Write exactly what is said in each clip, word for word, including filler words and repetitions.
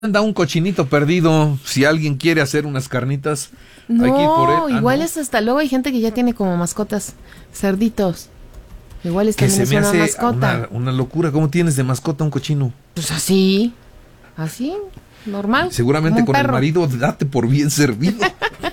Anda un cochinito perdido, si alguien quiere hacer unas carnitas, no, hay que ir por él. Ah, igual no. es hasta luego hay gente que ya tiene como mascotas, cerditos. Igual es que también se me es una hace mascota. Una, una locura. ¿Cómo tienes de mascota un cochino? Pues así, así, normal. Seguramente con perro. el marido, date por bien servido.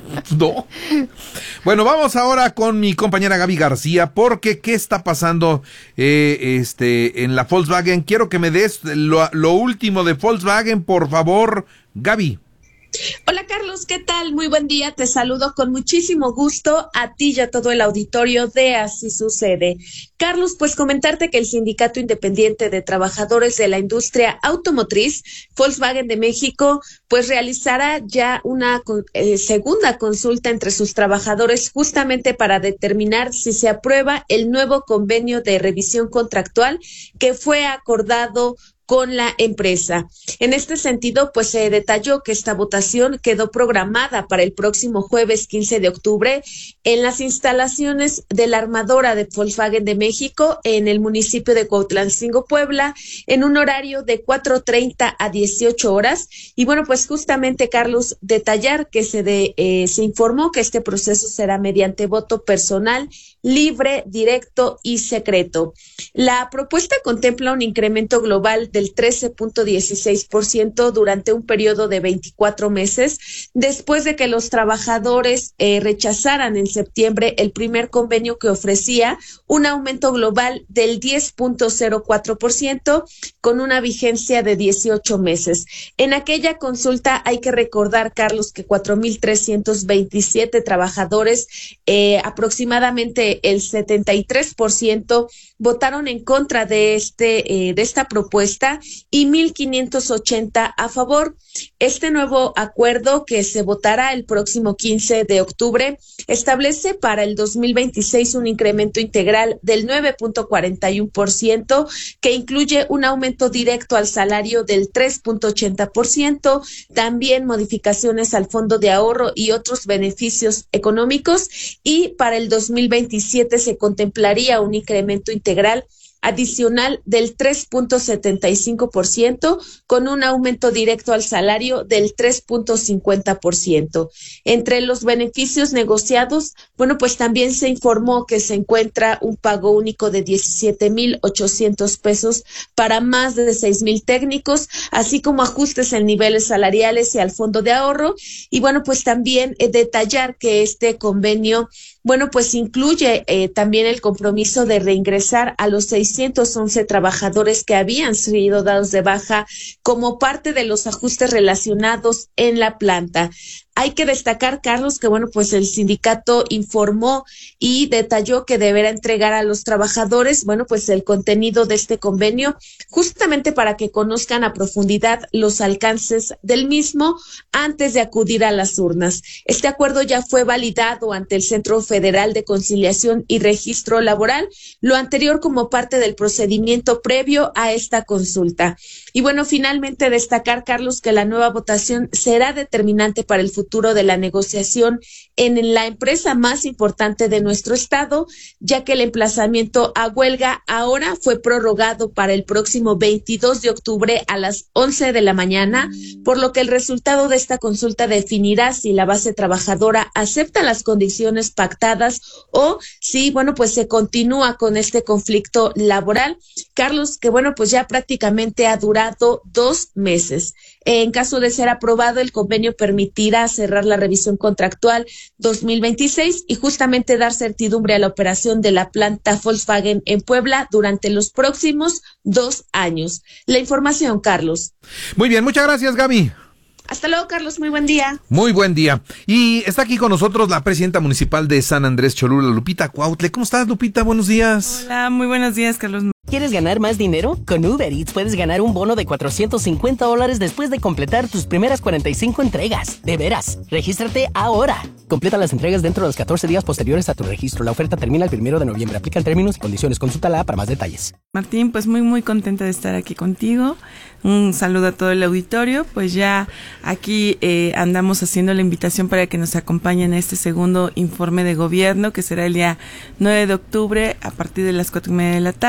No. Bueno, vamos ahora con mi compañera Gaby García, porque ¿qué está pasando eh, este en la Volkswagen? Quiero que me des lo, lo último de Volkswagen, por favor, Gaby. Hola Carlos, ¿qué tal? Muy buen día, te saludo con muchísimo gusto a ti y a todo el auditorio de Así Sucede. Carlos, pues comentarte que el Sindicato Independiente de Trabajadores de la Industria Automotriz, Volkswagen de México, pues realizará ya una eh, segunda consulta entre sus trabajadores justamente para determinar si se aprueba el nuevo convenio de revisión contractual que fue acordado con la empresa. En este sentido, pues se detalló que esta votación quedó programada para el próximo jueves quince de octubre en las instalaciones de la armadora de Volkswagen de México en el municipio de Cuautlancingo, Puebla, en un horario de cuatro treinta a dieciocho horas. Y bueno, pues justamente, Carlos, detallar que se, de, eh, se informó que este proceso será mediante voto personal, libre, directo y secreto. La propuesta contempla un incremento global de del trece punto dieciséis por ciento durante un periodo de veinticuatro meses, después de que los trabajadores eh, rechazaran en septiembre el primer convenio que ofrecía un aumento global del diez punto cero cuatro por ciento con una vigencia de dieciocho meses. En aquella consulta hay que recordar, Carlos, que cuatro mil trescientos veintisiete trabajadores, eh, aproximadamente el setenta y tres por ciento, votaron en contra de este eh, de esta propuesta y mil quinientos ochenta a favor. Este nuevo acuerdo, que se votará el próximo quince de octubre, establece para el dos mil veintiséis un incremento integral del nueve punto cuarenta y uno por ciento, que incluye un aumento directo al salario del tres punto ochenta por ciento, también modificaciones al fondo de ahorro y otros beneficios económicos, y para el dos mil veintisiete se contemplaría un incremento integral adicional del tres punto setenta y cinco por ciento con un aumento directo al salario del tres punto cincuenta por ciento. Entre los beneficios negociados, bueno, pues también se informó que se encuentra un pago único de diecisiete mil ochocientos pesos para más de seis mil técnicos, así como ajustes en niveles salariales y al fondo de ahorro. Y bueno, pues también eh, detallar que este convenio, bueno, pues incluye eh, también el compromiso de reingresar a los seiscientos once trabajadores que habían sido dados de baja como parte de los ajustes relacionados en la planta. Hay que destacar, Carlos, que bueno, pues el sindicato informó y detalló que deberá entregar a los trabajadores, bueno, pues el contenido de este convenio, justamente para que conozcan a profundidad los alcances del mismo antes de acudir a las urnas. Este acuerdo ya fue validado ante el Centro Federal de Conciliación y Registro Laboral, lo anterior como parte del procedimiento previo a esta consulta. Y bueno, finalmente destacar, Carlos, que la nueva votación será determinante para el futuro de la negociación en la empresa más importante de nuestro estado, ya que el emplazamiento a huelga ahora fue prorrogado para el próximo veintidós de octubre a las once de la mañana, por lo que el resultado de esta consulta definirá si la base trabajadora acepta las condiciones pactadas o si, bueno, pues se continúa con este conflicto laboral. Carlos, que bueno, pues ya prácticamente ha durado dos meses. En caso de ser aprobado, el convenio permitirá cerrar la revisión contractual dos mil veintiséis y justamente dar certidumbre a la operación de la planta Volkswagen en Puebla durante los próximos dos años. La información, Carlos. Muy bien, muchas gracias, Gaby. Hasta luego, Carlos, muy buen día. Muy buen día. Y está aquí con nosotros la presidenta municipal de San Andrés Cholula, Lupita Cuautle. ¿Cómo estás, Lupita? Buenos días. Hola, muy buenos días, Carlos. ¿Quieres ganar más dinero? Con Uber Eats puedes ganar un bono de cuatrocientos cincuenta dólares después de completar tus primeras cuarenta y cinco entregas. De veras, regístrate ahora. Completa las entregas dentro de los catorce días posteriores a tu registro. La oferta termina el primero de noviembre. Aplican términos y condiciones. Consúltala para más detalles. Martín, pues muy muy contenta de estar aquí contigo. Un saludo a todo el auditorio. Pues ya aquí eh, andamos haciendo la invitación para que nos acompañen a este segundo informe de gobierno, que será el día nueve de octubre a partir de las cuatro y media de la tarde. Entonces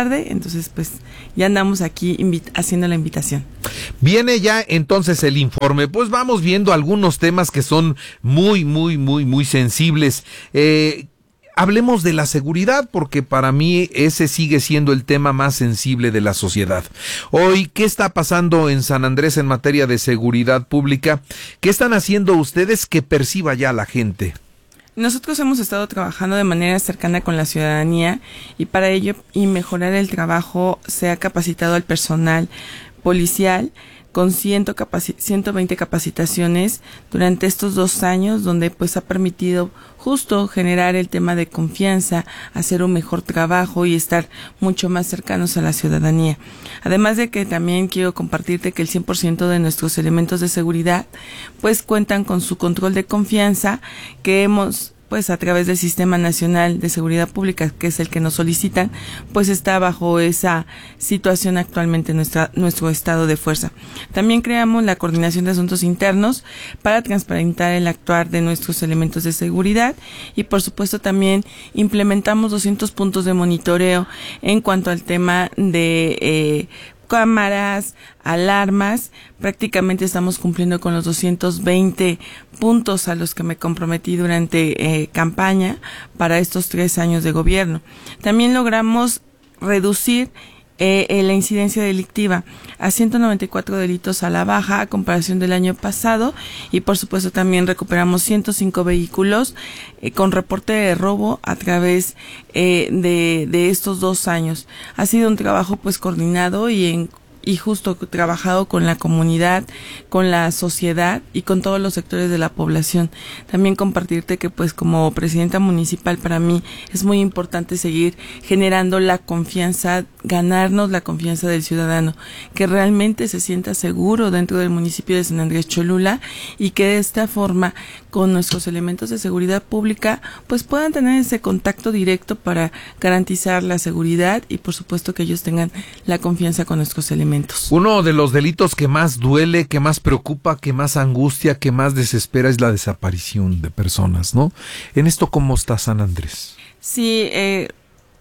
entonces pues ya andamos aquí invi- haciendo la invitación. Viene ya entonces el informe, pues vamos viendo algunos temas que son muy, muy, muy, muy sensibles. Eh, Hablemos de la seguridad, porque para mí ese sigue siendo el tema más sensible de la sociedad. Hoy, ¿qué está pasando en San Andrés en materia de seguridad pública? ¿Qué están haciendo ustedes que perciba ya la gente? Nosotros hemos estado trabajando de manera cercana con la ciudadanía y para ello y mejorar el trabajo se ha capacitado al personal policial con ciento veinte capacitaciones durante estos dos años, donde pues ha permitido justo generar el tema de confianza, hacer un mejor trabajo y estar mucho más cercanos a la ciudadanía. Además de que también quiero compartirte que el cien por ciento de nuestros elementos de seguridad pues cuentan con su control de confianza que hemos pues a través del Sistema Nacional de Seguridad Pública, que es el que nos solicitan, pues está bajo esa situación actualmente nuestra, nuestro estado de fuerza. También creamos la Coordinación de Asuntos Internos para transparentar el actuar de nuestros elementos de seguridad y por supuesto también implementamos doscientos puntos de monitoreo en cuanto al tema de eh, cámaras, alarmas. Prácticamente estamos cumpliendo con los doscientos veinte puntos a los que me comprometí durante eh, campaña para estos tres años de gobierno. También logramos reducir eh, eh, la incidencia delictiva a ciento noventa y cuatro delitos a la baja a comparación del año pasado y por supuesto también recuperamos ciento cinco vehículos eh, con reporte de robo a través eh, de, de estos dos años. Ha sido un trabajo pues coordinado y en y justo trabajado con la comunidad, con la sociedad y con todos los sectores de la población. También compartirte que pues como presidenta municipal para mí es muy importante seguir generando la confianza, ganarnos la confianza del ciudadano, que realmente se sienta seguro dentro del municipio de San Andrés Cholula y que de esta forma con nuestros elementos de seguridad pública pues puedan tener ese contacto directo para garantizar la seguridad y por supuesto que ellos tengan la confianza con nuestros elementos. Uno de los delitos que más duele, que más preocupa, que más angustia, que más desespera es la desaparición de personas, ¿no? En esto, ¿cómo está San Andrés? Sí, eh,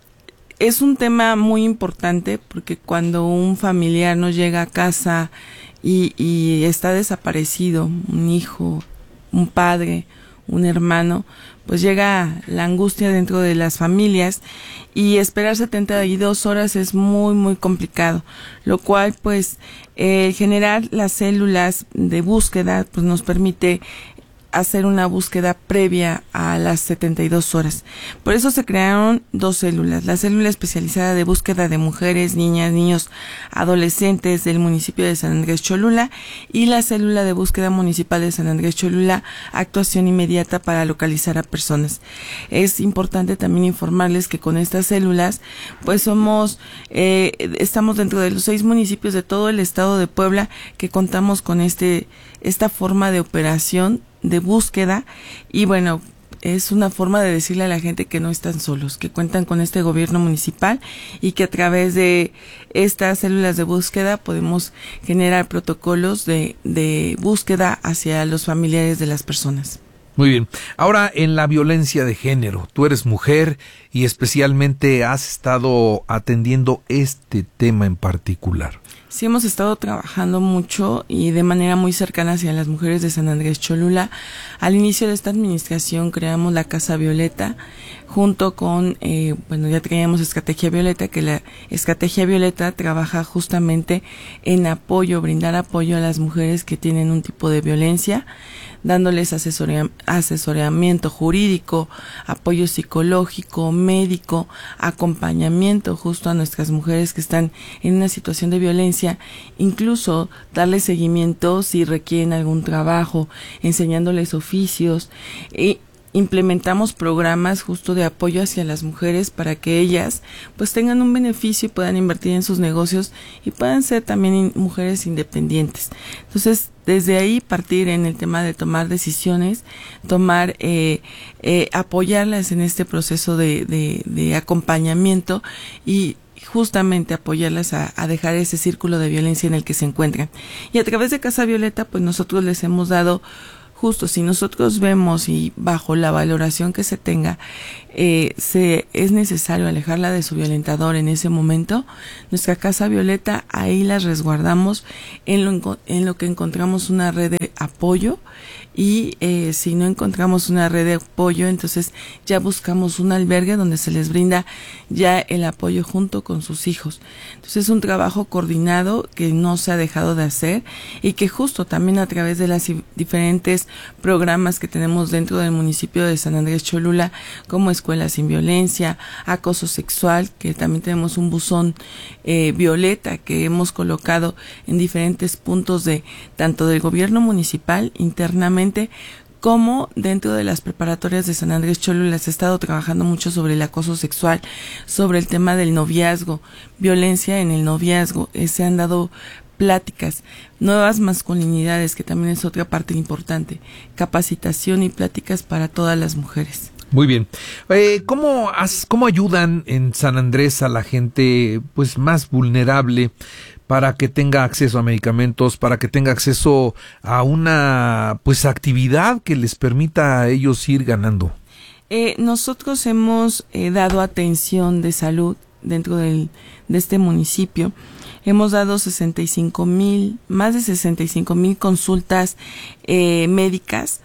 es un tema muy importante porque cuando un familiar no llega a casa y, y está desaparecido, un hijo, un padre, un hermano, pues llega la angustia dentro de las familias y esperar setenta y dos horas es muy muy complicado, lo cual pues eh, generar las células de búsqueda pues nos permite hacer una búsqueda previa a las setenta y dos horas. Por eso se crearon dos células, la célula especializada de búsqueda de mujeres, niñas, niños, adolescentes del municipio de San Andrés Cholula y la célula de búsqueda municipal de San Andrés Cholula, actuación inmediata para localizar a personas. Es importante también informarles que con estas células, pues somos, eh, estamos dentro de los seis municipios de todo el estado de Puebla que contamos con este, esta forma de operación de búsqueda y bueno, es una forma de decirle a la gente que no están solos, que cuentan con este gobierno municipal y que a través de estas células de búsqueda podemos generar protocolos de, de búsqueda hacia los familiares de las personas. Muy bien. Ahora, en la violencia de género, tú eres mujer y especialmente has estado atendiendo este tema en particular. Sí, hemos estado trabajando mucho y de manera muy cercana hacia las mujeres de San Andrés Cholula. Al inicio de esta administración creamos la Casa Violeta junto con, eh, bueno, ya traíamos Estrategia Violeta, que la Estrategia Violeta trabaja justamente en apoyo, brindar apoyo a las mujeres que tienen un tipo de violencia, dándoles asesoria, asesoramiento jurídico, apoyo psicológico, médico, acompañamiento justo a nuestras mujeres que están en una situación de violencia, incluso darles seguimiento si requieren algún trabajo, enseñándoles oficios y implementamos programas justo de apoyo hacia las mujeres para que ellas pues tengan un beneficio y puedan invertir en sus negocios y puedan ser también in- mujeres independientes. Entonces, desde ahí partir en el tema de tomar decisiones, tomar, eh, eh, apoyarlas en este proceso de, de, de acompañamiento y justamente apoyarlas a, a dejar ese círculo de violencia en el que se encuentran. Y a través de Casa Violeta, pues nosotros les hemos dado justo si nosotros vemos y bajo la valoración que se tenga, eh, se es necesario alejarla de su violentador en ese momento, nuestra Casa Violeta, ahí las resguardamos en lo, en lo que encontramos una red de apoyo, y eh, si no encontramos una red de apoyo, entonces ya buscamos un albergue donde se les brinda ya el apoyo junto con sus hijos. Entonces es un trabajo coordinado que no se ha dejado de hacer, y que justo también a través de las diferentes programas que tenemos dentro del municipio de San Andrés Cholula, como Escuela Sin Violencia, acoso sexual, que también tenemos un buzón eh, violeta que hemos colocado en diferentes puntos de tanto del gobierno municipal internamente, como dentro de las preparatorias de San Andrés Cholula. Se ha estado trabajando mucho sobre el acoso sexual, sobre el tema del noviazgo, violencia en el noviazgo. Eh, se han dado pláticas, nuevas masculinidades, que también es otra parte importante, capacitación y pláticas para todas las mujeres. Muy bien. Eh, ¿cómo, has, ¿Cómo ayudan en San Andrés a la gente pues más vulnerable para que tenga acceso a medicamentos, para que tenga acceso a una pues actividad que les permita a ellos ir ganando? Eh, nosotros hemos eh, dado atención de salud dentro del, de este municipio. Hemos dado sesenta y cinco mil, más de sesenta y cinco mil consultas eh, médicas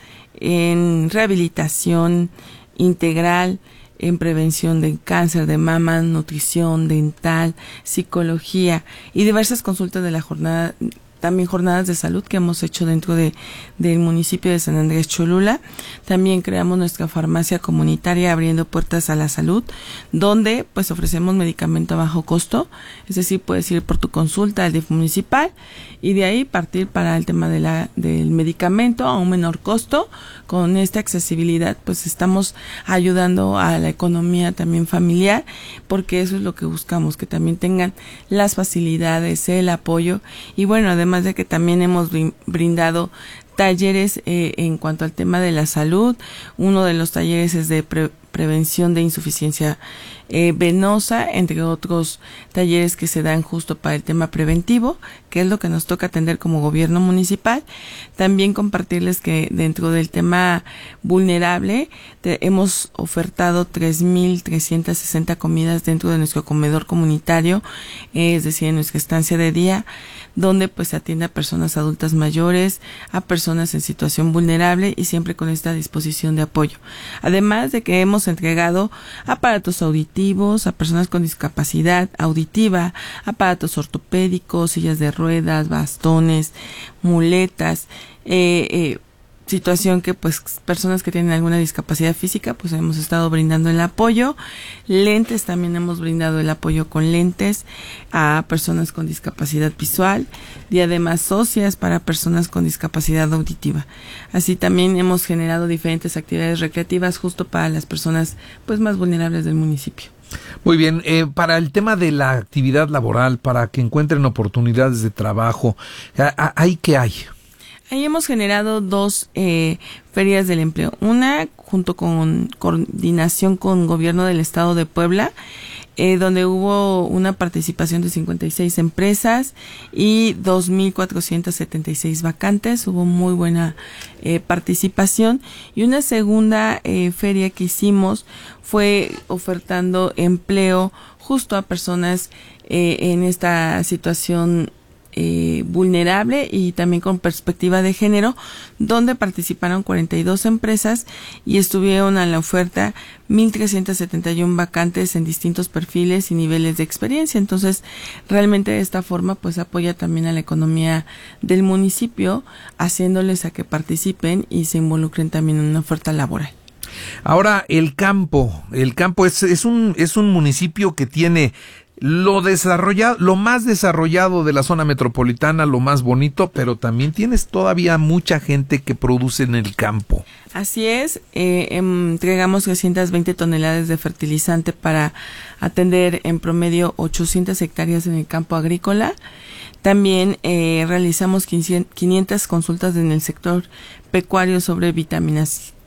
en rehabilitación integral, en prevención de cáncer de mama, nutrición, dental, psicología y diversas consultas de la jornada, también jornadas de salud que hemos hecho dentro de del municipio de San Andrés Cholula. También creamos nuestra farmacia comunitaria abriendo puertas a la salud, donde pues ofrecemos medicamento a bajo costo, es decir, puedes ir por tu consulta al D I F municipal y de ahí partir para el tema de la del medicamento a un menor costo. Con esta accesibilidad pues estamos ayudando a la economía también familiar, porque eso es lo que buscamos, que también tengan las facilidades, el apoyo, y bueno, además de que también hemos brindado talleres eh, en cuanto al tema de la salud. Uno de los talleres es de pre prevención de insuficiencia eh, venosa, entre otros talleres que se dan justo para el tema preventivo, que es lo que nos toca atender como gobierno municipal. También compartirles que dentro del tema vulnerable te, hemos ofertado tres mil trescientas sesenta comidas dentro de nuestro comedor comunitario, eh, es decir, en nuestra estancia de día, donde pues se atiende a personas adultas mayores, a personas en situación vulnerable, y siempre con esta disposición de apoyo. Además de que hemos entregado aparatos auditivos a personas con discapacidad auditiva, aparatos ortopédicos, sillas de ruedas, bastones, muletas, eh, eh, situación que pues personas que tienen alguna discapacidad física pues hemos estado brindando el apoyo. Lentes, también hemos brindado el apoyo con lentes a personas con discapacidad visual, diademas óseas para personas con discapacidad auditiva. Así también hemos generado diferentes actividades recreativas justo para las personas pues más vulnerables del municipio. Muy bien, eh, para el tema de la actividad laboral, para que encuentren oportunidades de trabajo, ¿hay qué hay? Ahí hemos generado dos eh, ferias del empleo. Una junto con coordinación con Gobierno del Estado de Puebla, eh, donde hubo una participación de cincuenta y seis empresas y dos mil cuatrocientas setenta y seis vacantes. Hubo muy buena eh, participación. Y una segunda eh, feria que hicimos fue ofertando empleo justo a personas eh, en esta situación Eh, vulnerable y también con perspectiva de género, donde participaron cuarenta y dos empresas y estuvieron a la oferta mil trescientas setenta y uno vacantes en distintos perfiles y niveles de experiencia. Entonces, realmente de esta forma pues apoya también a la economía del municipio, haciéndoles a que participen y se involucren también en una oferta laboral. Ahora, el campo, el campo es, es un, es un municipio que tiene lo desarrollado, lo más desarrollado de la zona metropolitana, lo más bonito, pero también tienes todavía mucha gente que produce en el campo. Así es, eh, entregamos trescientas veinte toneladas de fertilizante para atender en promedio ochocientas hectáreas en el campo agrícola. También eh, realizamos quinientas consultas en el sector pecuario sobre vitaminas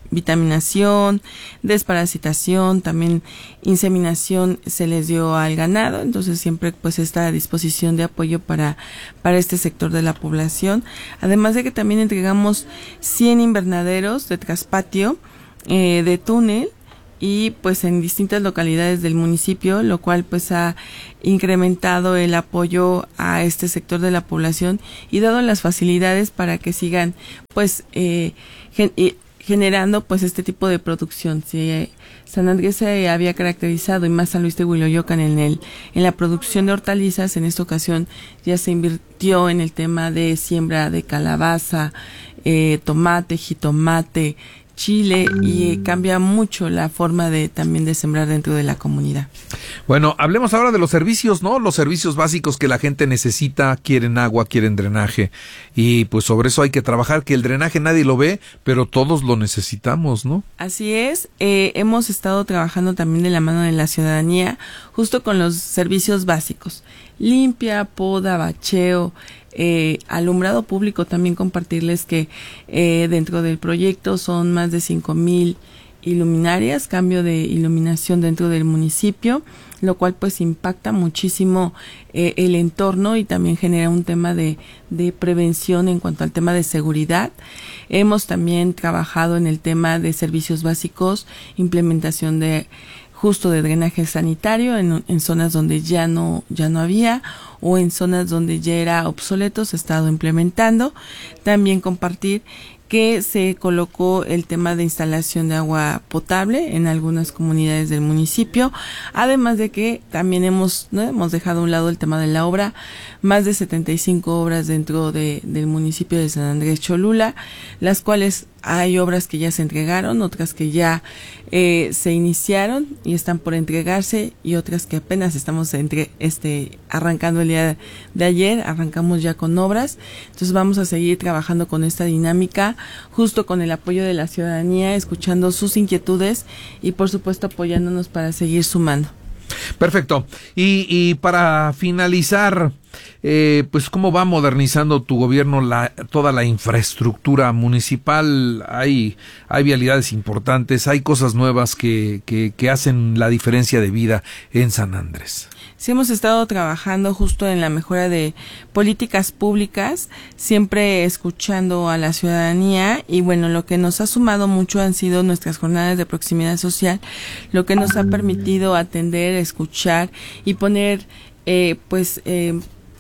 vitaminación, desparasitación, también inseminación se les dio al ganado, entonces siempre pues está a disposición de apoyo para, para este sector de la población, además de que también entregamos cien invernaderos de traspatio, eh, de túnel, y pues en distintas localidades del municipio, lo cual pues ha incrementado el apoyo a este sector de la población y dado las facilidades para que sigan pues eh, gen- generando pues este tipo de producción. Si eh, San Andrés se había caracterizado, y más San Luis de Huiloyocan, en el en la producción de hortalizas, en esta ocasión ya se invirtió en el tema de siembra de calabaza, eh, tomate, jitomate, chile, y eh, cambia mucho la forma de también de sembrar dentro de la comunidad. Bueno, hablemos ahora de los servicios, ¿no? Los servicios básicos que la gente necesita, quieren agua, quieren drenaje, y pues sobre eso hay que trabajar, que el drenaje nadie lo ve, pero todos lo necesitamos, ¿no? Así es, eh, hemos estado trabajando también de la mano de la ciudadanía, justo con los servicios básicos, limpia, poda, bacheo, Eh, alumbrado público. También compartirles que eh, dentro del proyecto son más de cinco mil iluminarias, cambio de iluminación dentro del municipio, lo cual pues impacta muchísimo eh, el entorno y también genera un tema de, de prevención en cuanto al tema de seguridad. Hemos también trabajado en el tema de servicios básicos, implementación de justo de drenaje sanitario en, en zonas donde ya no ya no había, o en zonas donde ya era obsoleto, se ha estado implementando. También compartir que se colocó el tema de instalación de agua potable en algunas comunidades del municipio, además de que también hemos, ¿no? hemos dejado a un lado el tema de la obra, más de setenta y cinco obras dentro de, del municipio de San Andrés Cholula, las cuales hay obras que ya se entregaron, otras que ya eh, se iniciaron y están por entregarse, y otras que apenas estamos entre, este, arrancando el día de ayer, arrancamos ya con obras. Entonces vamos a seguir trabajando con esta dinámica, justo con el apoyo de la ciudadanía, escuchando sus inquietudes y por supuesto apoyándonos para seguir sumando. Perfecto. Y, y para finalizar, eh, pues cómo va modernizando tu gobierno la, toda la infraestructura municipal. Hay, hay vialidades importantes, hay cosas nuevas que, que, que hacen la diferencia de vida en San Andrés. Sí, hemos estado trabajando justo en la mejora de políticas públicas, siempre escuchando a la ciudadanía, y bueno, lo que nos ha sumado mucho han sido nuestras jornadas de proximidad social, lo que nos ha permitido atender, escuchar y poner eh, pues eh,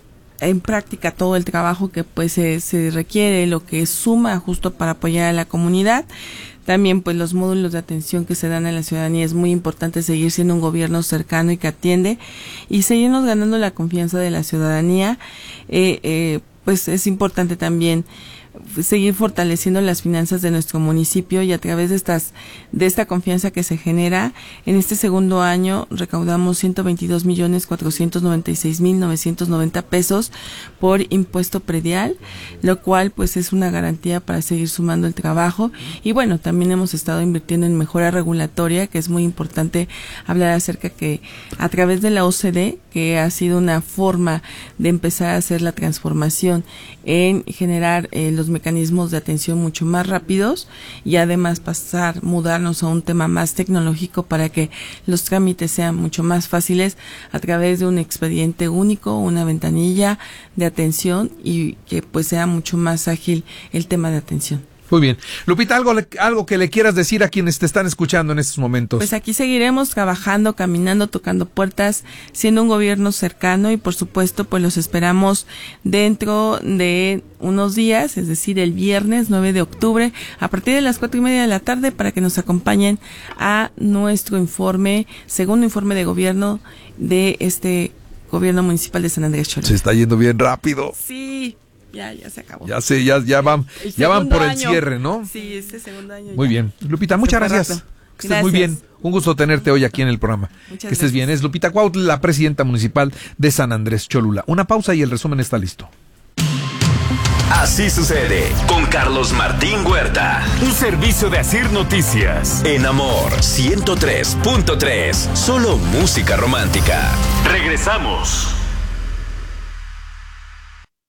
en práctica todo el trabajo que pues se, se requiere, lo que suma justo para apoyar a la comunidad. También pues los módulos de atención que se dan a la ciudadanía, es muy importante seguir siendo un gobierno cercano y que atiende, y seguirnos ganando la confianza de la ciudadanía. Eh, eh, pues es importante también seguir fortaleciendo las finanzas de nuestro municipio, y a través de estas de esta confianza que se genera, en este segundo año recaudamos ciento veintidós millones cuatrocientos noventa y seis mil novecientos noventa pesos por impuesto predial, lo cual pues es una garantía para seguir sumando el trabajo. Y bueno, también hemos estado invirtiendo en mejora regulatoria, que es muy importante hablar acerca que a través de la O C D, que ha sido una forma de empezar a hacer la transformación en generar eh, los mecanismos de atención mucho más rápidos, y además pasar, mudarnos a un tema más tecnológico para que los trámites sean mucho más fáciles a través de un expediente único, una ventanilla de atención, y que pues sea mucho más ágil el tema de atención. Muy bien. Lupita, algo, algo que le quieras decir a quienes te están escuchando en estos momentos. Pues aquí seguiremos trabajando, caminando, tocando puertas, siendo un gobierno cercano, y por supuesto pues los esperamos dentro de unos días, es decir, el viernes nueve de octubre, a partir de las cuatro y media de la tarde, para que nos acompañen a nuestro informe, segundo informe de gobierno de este gobierno municipal de San Andrés Cholula. Se está yendo bien rápido. Sí. Ya, ya se acabó. Ya sé, ya, ya van, ya van por el año. Cierre, ¿no? Sí, este segundo año. Muy ya. bien. Lupita, muchas gracias. Rato. Que estés muy bien. Un gusto tenerte hoy aquí en el programa. Muchas que estés gracias. bien. Es Lupita Cuautla, la presidenta municipal de San Andrés Cholula. Una pausa y el resumen está listo. Así sucede con Carlos Martín Huerta. Un servicio de Asir Noticias. En Amor ciento tres punto tres. Solo música romántica. Regresamos.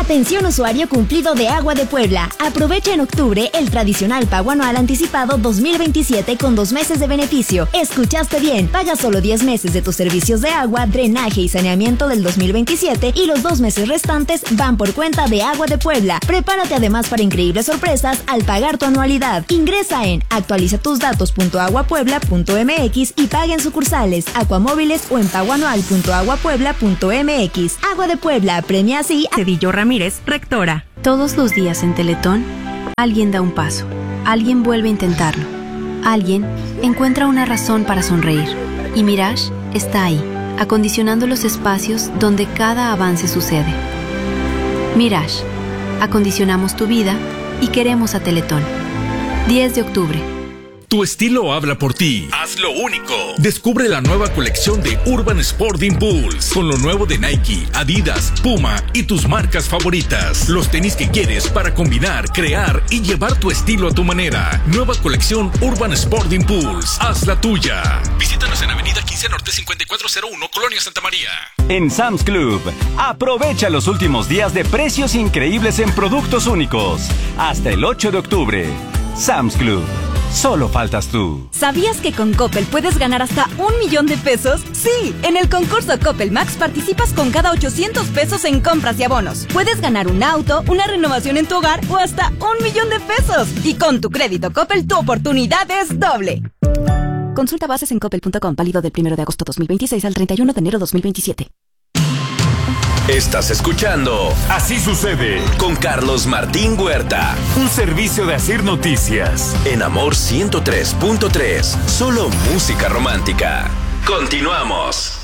Atención usuario cumplido de Agua de Puebla. Aprovecha en octubre el tradicional pago anual anticipado dos mil veintisiete con dos meses de beneficio. Escuchaste bien, paga solo diez meses de tus servicios de agua, drenaje y saneamiento del dos mil veintisiete y los dos meses restantes van por cuenta de Agua de Puebla. Prepárate además para increíbles sorpresas al pagar tu anualidad. Ingresa en actualiza tus datos punto agua puebla punto m x y paga en sucursales, acuamóviles o en pagoanual punto agua puebla punto m x. Agua de Puebla premia así a Cedillo Ramírez, rectora. Todos los días en Teletón, alguien da un paso, alguien vuelve a intentarlo, alguien encuentra una razón para sonreír. Y Mirage está ahí, acondicionando los espacios donde cada avance sucede. Mirage, acondicionamos tu vida y queremos a Teletón. diez de octubre. Tu estilo habla por ti. Hazlo único. Descubre la nueva colección de Urban Sport Impulse con lo nuevo de Nike, Adidas, Puma y tus marcas favoritas. Los tenis que quieres para combinar, crear y llevar tu estilo a tu manera. Nueva colección Urban Sport Impulse. Haz la tuya. Visítanos en Avenida quince Norte cincuenta y cuatro cero uno, Colonia Santa María. En Sam's Club, aprovecha los últimos días de precios increíbles en productos únicos. Hasta el ocho de octubre. Sam's Club. Solo faltas tú. ¿Sabías que con Coppel puedes ganar hasta un millón de pesos? Sí, en el concurso Coppel Max participas con cada ochocientos pesos en compras y abonos. Puedes ganar un auto, una renovación en tu hogar o hasta un millón de pesos. Y con tu crédito Coppel tu oportunidad es doble. Consulta bases en coppel punto com, válido del primero de agosto dos mil veintiséis al treinta y uno de enero dos mil veintisiete. Estás escuchando Así Sucede con Carlos Martín Huerta. Un servicio de Asir Noticias. En Amor ciento tres punto tres. Solo música romántica. Continuamos.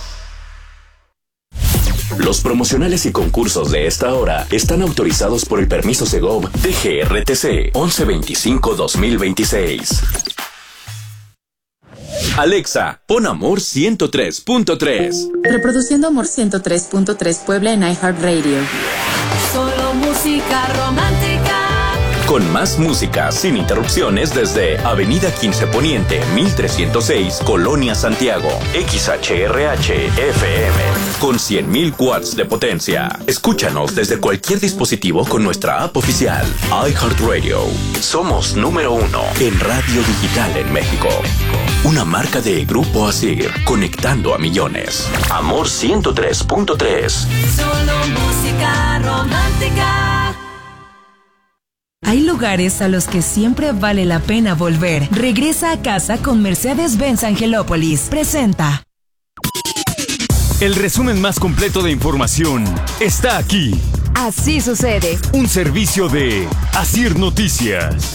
Los promocionales y concursos de esta hora están autorizados por el permiso Segov de G R T C once veinticinco dos mil veintiséis. Alexa, pon Amor ciento tres punto tres. Reproduciendo Amor ciento tres punto tres Puebla en iHeartRadio. Solo música romántica. Con más música sin interrupciones desde Avenida quince Poniente, mil trescientos seis, Colonia Santiago. X H R H F M. Con cien mil watts de potencia. Escúchanos desde cualquier dispositivo con nuestra app oficial. iHeartRadio. Somos número uno en radio digital en México. Una marca de Grupo Asir, conectando a millones. Amor ciento tres punto tres. Solo música romántica. Hay lugares a los que siempre vale la pena volver. Regresa a casa con Mercedes-Benz Angelópolis. Presenta. El resumen más completo de información está aquí. Así sucede. Un servicio de Asir Noticias.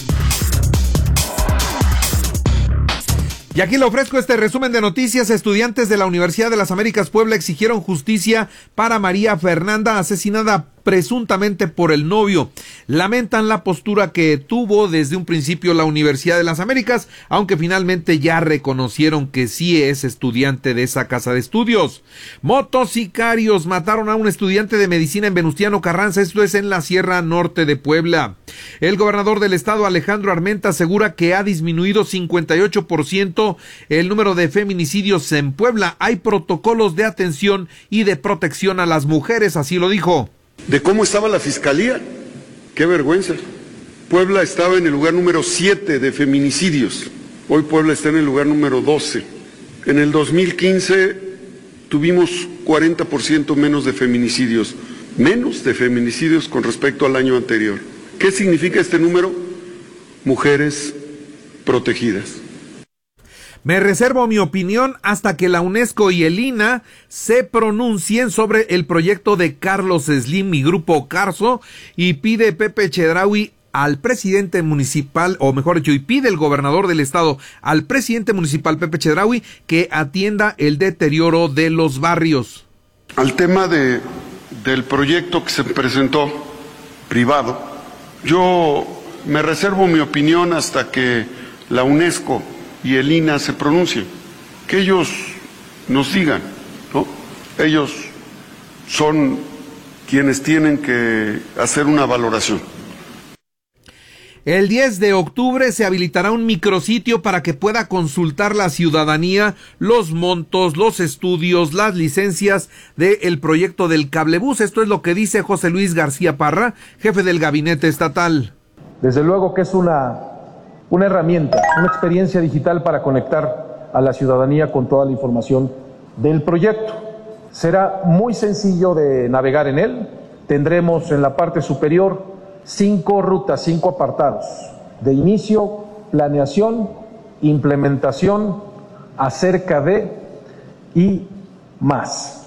Y aquí le ofrezco este resumen de noticias. Estudiantes de la Universidad de las Américas Puebla exigieron justicia para María Fernanda, asesinada presuntamente por el novio. Lamentan la postura que tuvo desde un principio la Universidad de las Américas, aunque finalmente ya reconocieron que sí es estudiante de esa casa de estudios. Motosicarios mataron a un estudiante de medicina en Venustiano Carranza, esto es en la Sierra Norte de Puebla. El gobernador del estado, Alejandro Armenta, asegura que ha disminuido cincuenta y ocho por ciento el número de feminicidios en Puebla. Hay protocolos de atención y de protección a las mujeres, así lo dijo. De cómo estaba la fiscalía, qué vergüenza. Puebla estaba en el lugar número siete de feminicidios, hoy Puebla está en el lugar número doce. En el dos mil quince tuvimos cuarenta por ciento menos de feminicidios, menos de feminicidios con respecto al año anterior. ¿Qué significa este número? Mujeres protegidas. Me reservo mi opinión hasta que la UNESCO y el I N A se pronuncien sobre el proyecto de Carlos Slim y Grupo Carso, y pide Pepe Chedraui al presidente municipal, o mejor dicho, y pide el gobernador del estado al presidente municipal Pepe Chedraui que atienda el deterioro de los barrios. Al tema de, del proyecto que se presentó privado, yo me reservo mi opinión hasta que la UNESCO y el I N A se pronuncien, que ellos nos digan, ¿no? Ellos son quienes tienen que hacer una valoración. El diez de octubre se habilitará un micrositio para que pueda consultar la ciudadanía los montos, los estudios, las licencias del proyecto del cablebús. Esto es lo que dice José Luis García Parra, jefe del gabinete estatal. Desde luego que es una, una herramienta, una experiencia digital para conectar a la ciudadanía con toda la información del proyecto. Será muy sencillo de navegar en él. Tendremos en la parte superior cinco rutas, cinco apartados de inicio, planeación, implementación, acerca de y más.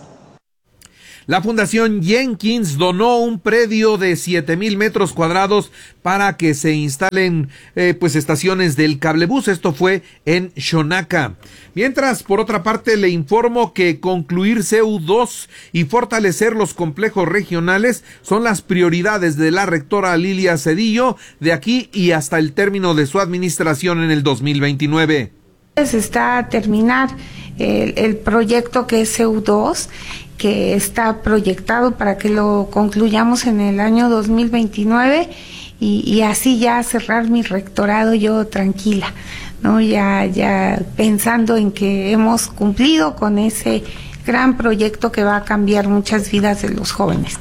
La Fundación Jenkins donó un predio de siete mil metros cuadrados para que se instalen eh, pues estaciones del cablebús. Esto fue en Xonaca. Mientras, por otra parte, le informo que concluir C E U dos y fortalecer los complejos regionales son las prioridades de la rectora Lilia Cedillo de aquí y hasta el término de su administración en el dos mil veintinueve. Está a terminar el, el proyecto que es C E U dos, que está proyectado para que lo concluyamos en el año dos mil veintinueve y, y así ya cerrar mi rectorado yo tranquila, ¿no? Ya, ya pensando en que hemos cumplido con ese gran proyecto que va a cambiar muchas vidas de los jóvenes.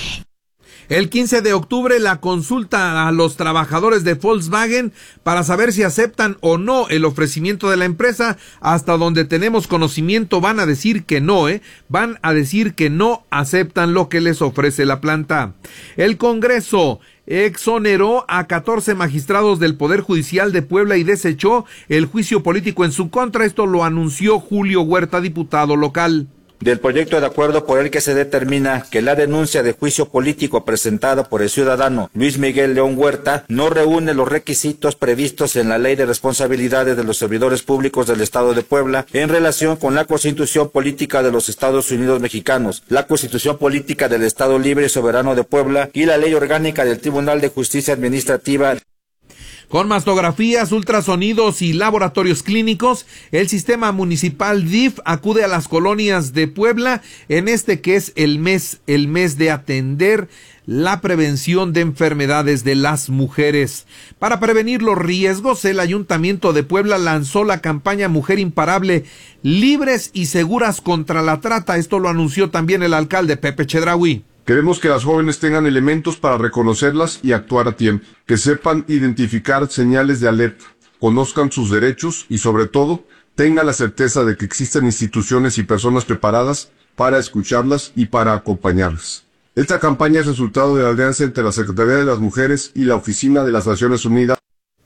El quince de octubre la consulta a los trabajadores de Volkswagen para saber si aceptan o no el ofrecimiento de la empresa. Hasta donde tenemos conocimiento van a decir que no, ¿eh? Van a decir que no aceptan lo que les ofrece la planta. El Congreso exoneró a catorce magistrados del Poder Judicial de Puebla y desechó el juicio político en su contra. Esto lo anunció Julio Huerta, diputado local. Del proyecto de acuerdo por el que se determina que la denuncia de juicio político presentada por el ciudadano Luis Miguel León Huerta no reúne los requisitos previstos en la Ley de Responsabilidades de los Servidores Públicos del Estado de Puebla en relación con la Constitución Política de los Estados Unidos Mexicanos, la Constitución Política del Estado Libre y Soberano de Puebla y la Ley Orgánica del Tribunal de Justicia Administrativa. Con mastografías, ultrasonidos y laboratorios clínicos, el sistema municipal D I F acude a las colonias de Puebla en este que es el mes, el mes de atender la prevención de enfermedades de las mujeres. Para prevenir los riesgos, el Ayuntamiento de Puebla lanzó la campaña Mujer Imparable, libres y seguras contra la trata. Esto lo anunció también el alcalde Pepe Chedraui. Queremos que las jóvenes tengan elementos para reconocerlas y actuar a tiempo, que sepan identificar señales de alerta, conozcan sus derechos y sobre todo tengan la certeza de que existen instituciones y personas preparadas para escucharlas y para acompañarlas. Esta campaña es resultado de la alianza entre la Secretaría de las Mujeres y la Oficina de las Naciones Unidas.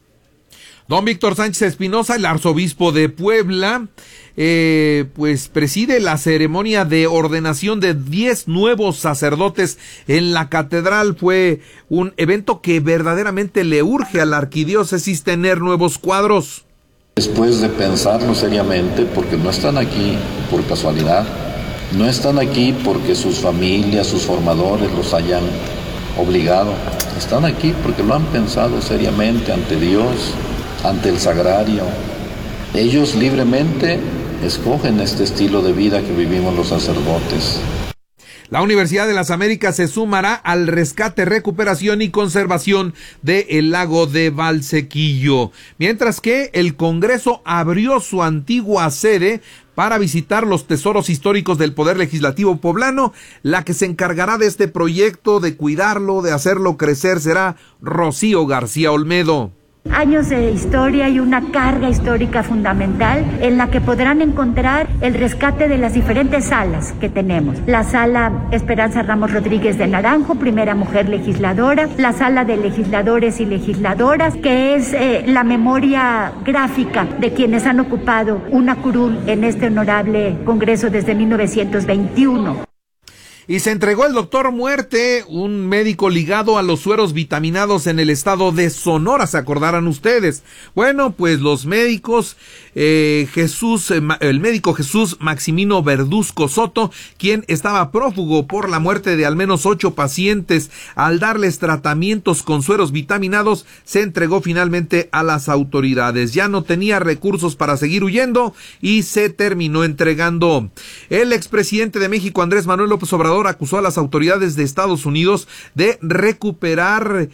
Don Víctor Sánchez Espinosa, el arzobispo de Puebla, eh, pues preside la ceremonia de ordenación de diez nuevos sacerdotes en la catedral. Fue un evento que verdaderamente le urge a la arquidiócesis tener nuevos cuadros. Después de pensarlo seriamente, porque no están aquí por casualidad, no están aquí porque sus familias, sus formadores los hayan obligado, están aquí porque lo han pensado seriamente ante Dios, ante el sagrario. Ellos libremente escogen este estilo de vida que vivimos los sacerdotes. La Universidad de las Américas se sumará al rescate, recuperación y conservación del lago de Valsequillo, mientras que el Congreso abrió su antigua sede para visitar los tesoros históricos del Poder Legislativo poblano. La que se encargará de este proyecto, de cuidarlo, de hacerlo crecer, será Rocío García Olmedo. Años de historia y una carga histórica fundamental en la que podrán encontrar el rescate de las diferentes salas que tenemos. La sala Esperanza Ramos Rodríguez de Naranjo, primera mujer legisladora, la sala de legisladores y legisladoras, que es eh, la memoria gráfica de quienes han ocupado una curul en este honorable Congreso desde mil novecientos veintiuno. Y se entregó el doctor Muerte, un médico ligado a los sueros vitaminados en el estado de Sonora, se acordarán ustedes. Bueno, pues los médicos, eh, Jesús, eh, el médico Jesús Maximino Verduzco Soto, quien estaba prófugo por la muerte de al menos ocho pacientes al darles tratamientos con sueros vitaminados, se entregó finalmente a las autoridades. Ya no tenía recursos para seguir huyendo y se terminó entregando. El expresidente de México, Andrés Manuel López Obrador, gobernador acusó a las autoridades de Estados Unidos de recuperar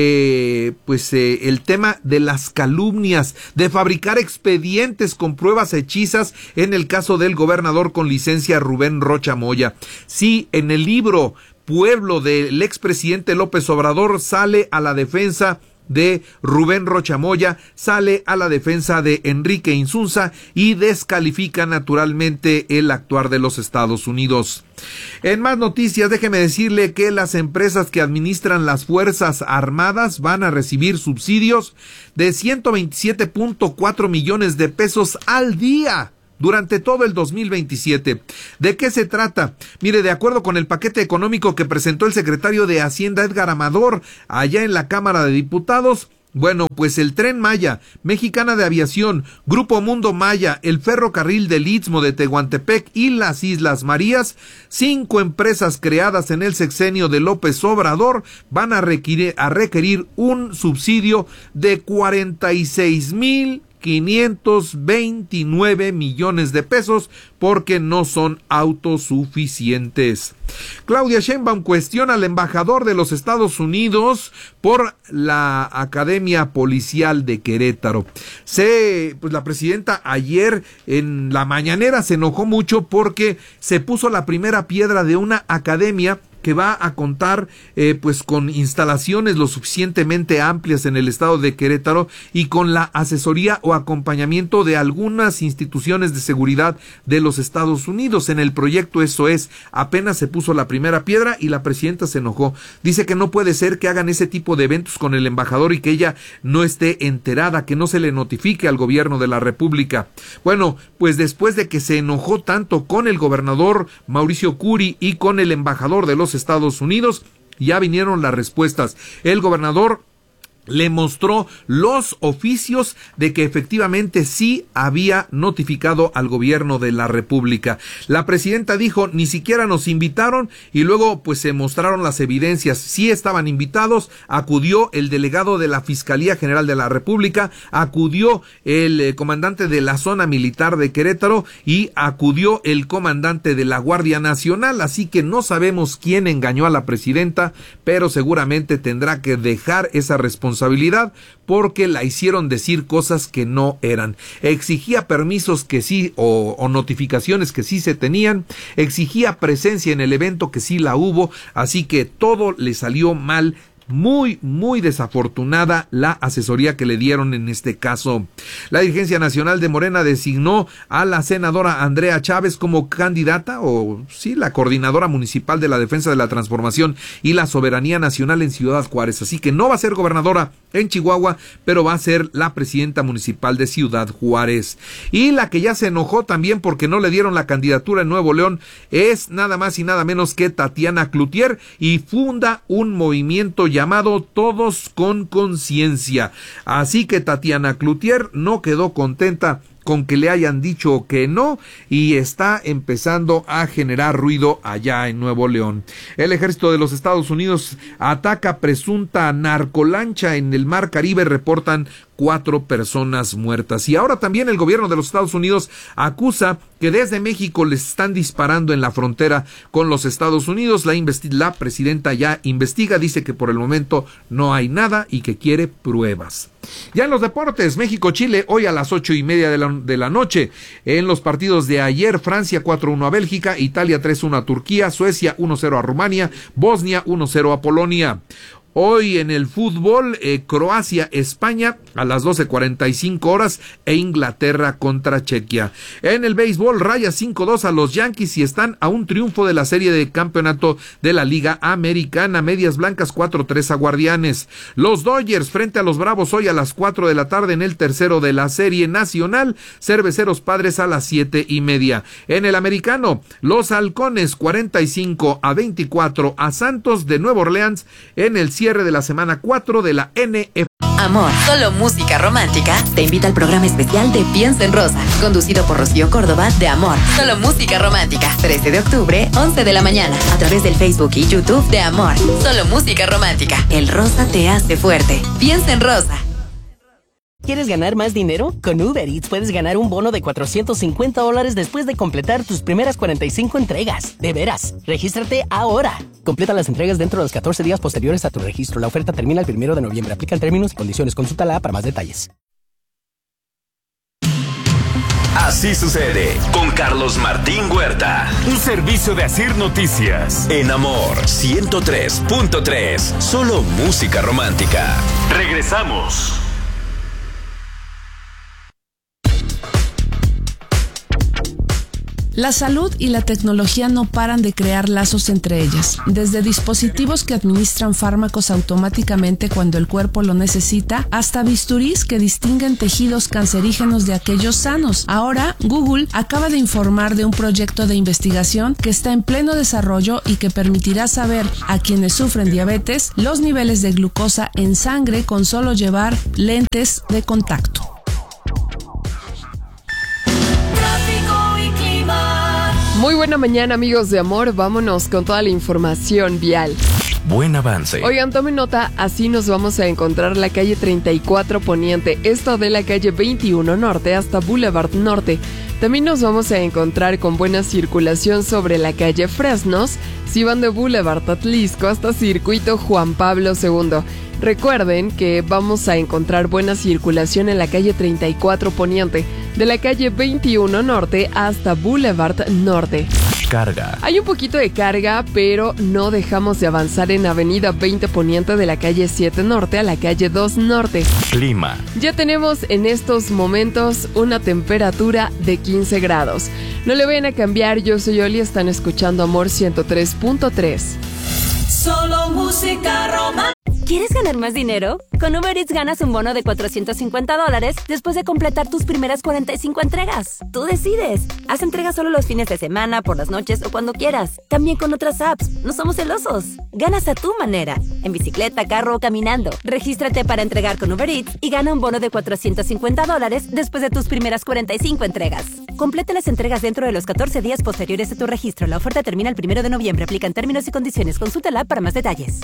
eh, pues eh, el tema de las calumnias, de fabricar expedientes con pruebas hechizas en el caso del gobernador con licencia Rubén Rocha Moya. Sí, en el libro Pueblo del expresidente López Obrador sale a la defensa de Rubén Rocha Moya, sale a la defensa de Enrique Insunza y descalifica naturalmente el actuar de los Estados Unidos. En más noticias, déjeme decirle que las empresas que administran las Fuerzas Armadas van a recibir subsidios de ciento veintisiete punto cuatro millones de pesos al día durante todo el dos mil veintisiete. ¿De qué se trata? Mire, de acuerdo con el paquete económico que presentó el secretario de Hacienda Edgar Amador allá en la Cámara de Diputados, bueno, pues el Tren Maya, Mexicana de Aviación, Grupo Mundo Maya, el Ferrocarril del Istmo de Tehuantepec y las Islas Marías, cinco empresas creadas en el sexenio de López Obrador, van a requerir, a requerir un subsidio de cuarenta y seis mil quinientos veintinueve millones de pesos porque no son autosuficientes. Claudia Sheinbaum cuestiona al embajador de los Estados Unidos por la Academia Policial de Querétaro. Se, pues la presidenta ayer en la mañanera se enojó mucho porque se puso la primera piedra de una academia que va a contar eh, pues con instalaciones lo suficientemente amplias en el estado de Querétaro y con la asesoría o acompañamiento de algunas instituciones de seguridad de los Estados Unidos. En el proyecto eso es, apenas se puso la primera piedra y la presidenta se enojó. Dice que no puede ser que hagan ese tipo de eventos con el embajador y que ella no esté enterada, que no se le notifique al gobierno de la República. Bueno, pues después de que se enojó tanto con el gobernador Mauricio Curi y con el embajador de los Estados Unidos, ya vinieron las respuestas. El gobernador le mostró los oficios de que efectivamente sí había notificado al gobierno de la República. La presidenta dijo, ni siquiera nos invitaron, y luego pues se mostraron las evidencias. Sí estaban invitados, acudió el delegado de la Fiscalía General de la República, acudió el eh, comandante de la zona militar de Querétaro y acudió el comandante de la Guardia Nacional, así que no sabemos quién engañó a la presidenta, pero seguramente tendrá que dejar esa responsabilidad porque la hicieron decir cosas que no eran. Exigía permisos que sí o, o notificaciones que sí se tenían, exigía presencia en el evento que sí la hubo, así que todo le salió mal. Muy, muy desafortunada la asesoría que le dieron en este caso. La dirigencia nacional de Morena designó a la senadora Andrea Chávez como candidata, o sí, la coordinadora municipal de la defensa de la transformación y la soberanía nacional en Ciudad Juárez. Así que no va a ser gobernadora en Chihuahua, pero va a ser la presidenta municipal de Ciudad Juárez. Y la que ya se enojó también porque no le dieron la candidatura en Nuevo León es nada más y nada menos que Tatiana Cloutier, y funda un movimiento llamado Todos con Conciencia. Así que Tatiana Cloutier no quedó contenta con que le hayan dicho que no y está empezando a generar ruido allá en Nuevo León. El ejército de los Estados Unidos ataca presunta narcolancha en el Mar Caribe, reportan cuatro personas muertas. Y ahora también el gobierno de los Estados Unidos acusa que desde México les están disparando en la frontera con los Estados Unidos. La, investi- la presidenta ya investiga, dice que por el momento no hay nada y que quiere pruebas. Ya en los deportes, México-Chile hoy a las ocho y media de la, de la noche. En los partidos de ayer, Francia cuatro uno a Bélgica, Italia tres uno a Turquía, Suecia uno cero a Rumania, Bosnia uno cero a Polonia. Hoy en el fútbol, eh, Croacia, España a las doce cuarenta y cinco horas e Inglaterra contra Chequia. En el béisbol, raya cinco dos a los Yankees y están a un triunfo de la serie de campeonato de la Liga Americana. Medias Blancas cuatro tres a Guardianes. Los Dodgers frente a los Bravos hoy a las cuatro de la tarde en el tercero de la serie nacional. Cerveceros Padres a las siete y media. En el americano, los Halcones cuarenta y cinco a veinticuatro a Santos de Nueva Orleans en el cierre de la semana cuatro de la N F L. Amor, solo música romántica, te invita al programa especial de Piensa en Rosa, conducido por Rocío Córdoba de Amor, solo música romántica, trece de octubre, once de la mañana, a través del Facebook y YouTube de Amor, solo música romántica. El rosa te hace fuerte. Piensa en Rosa. ¿Quieres ganar más dinero? Con Uber Eats puedes ganar un bono de cuatrocientos cincuenta dólares después de completar tus primeras cuarenta y cinco entregas. De veras, regístrate ahora. Completa las entregas dentro de los catorce días posteriores a tu registro. La oferta termina el primero de noviembre. Aplican términos y condiciones. Consúltala para más detalles. Así sucede con Carlos Martín Huerta. Un servicio de Asir Noticias. En Amor ciento tres punto tres. Solo música romántica. Regresamos. La salud y la tecnología no paran de crear lazos entre ellas, desde dispositivos que administran fármacos automáticamente cuando el cuerpo lo necesita, hasta bisturís que distinguen tejidos cancerígenos de aquellos sanos. Ahora, Google acaba de informar de un proyecto de investigación que está en pleno desarrollo y que permitirá saber a quienes sufren diabetes los niveles de glucosa en sangre con solo llevar lentes de contacto. Muy buena mañana, amigos de Amor. Vámonos con toda la información vial. Buen avance. Oigan, tomen nota, así nos vamos a encontrar la calle treinta y cuatro Poniente, esto de la calle veintiuno Norte hasta Boulevard Norte. También nos vamos a encontrar con buena circulación sobre la calle Fresnos, si van de Boulevard Atlisco hasta Circuito Juan Pablo segundo. Recuerden que vamos a encontrar buena circulación en la calle treinta y cuatro Poniente, de la calle veintiuno Norte hasta Boulevard Norte. Carga. Hay un poquito de carga, pero no dejamos de avanzar en Avenida veinte Poniente de la calle siete Norte a la calle dos Norte. Clima. Ya tenemos en estos momentos una temperatura de quince grados. No le vayan a cambiar, yo soy Oli, están escuchando Amor ciento tres punto tres. Solo música romántica. ¿Quieres ganar más dinero? Con Uber Eats ganas un bono de cuatrocientos cincuenta dólares después de completar tus primeras cuarenta y cinco entregas. Tú decides. Haz entregas solo los fines de semana, por las noches o cuando quieras. También con otras apps. No somos celosos. Ganas a tu manera. En bicicleta, carro o caminando. Regístrate para entregar con Uber Eats y gana un bono de cuatrocientos cincuenta dólares después de tus primeras cuarenta y cinco entregas. Completa las entregas dentro de los catorce días posteriores a tu registro. La oferta termina el primero de noviembre. Aplican términos y condiciones. Consúltala para más detalles.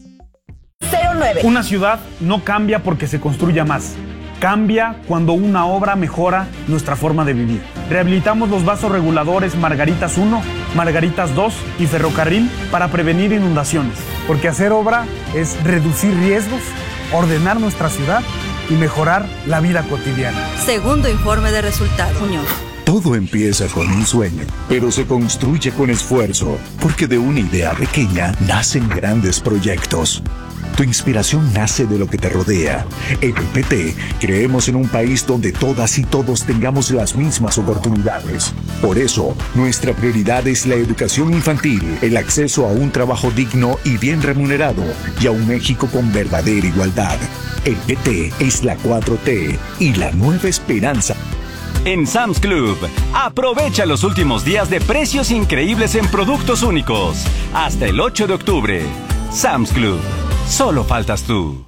cero nueve. Una ciudad no cambia porque se construya más. Cambia cuando una obra mejora nuestra forma de vivir. Rehabilitamos los vasos reguladores Margaritas uno, Margaritas dos y Ferrocarril para prevenir inundaciones. Porque hacer obra es reducir riesgos, ordenar nuestra ciudad y mejorar la vida cotidiana. Segundo informe de resultados. Todo empieza con un sueño, pero se construye con esfuerzo, porque de una idea pequeña nacen grandes proyectos. Tu inspiración nace de lo que te rodea. En el P T creemos en un país donde todas y todos tengamos las mismas oportunidades. Por eso, nuestra prioridad es la educación infantil, el acceso a un trabajo digno y bien remunerado, y a un México con verdadera igualdad. El P T es la cuatro T y la nueva esperanza. En Sam's Club, aprovecha los últimos días de precios increíbles en productos únicos. Hasta el ocho de octubre. Sam's Club. Solo faltas tú.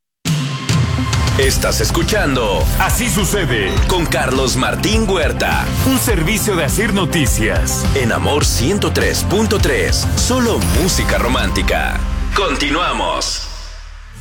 Estás escuchando Así sucede con Carlos Martín Huerta. Un servicio de Asir Noticias. En Amor ciento tres punto tres. Solo música romántica. Continuamos.